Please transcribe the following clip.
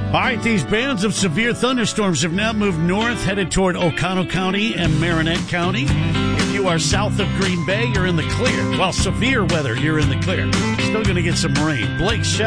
All right, these bands of severe thunderstorms have now moved north, headed toward Oconto County and Marinette County. If you are south of Green Bay, you're in the clear. While severe weather, you're in the clear. Still going to get some rain. Blake Shell.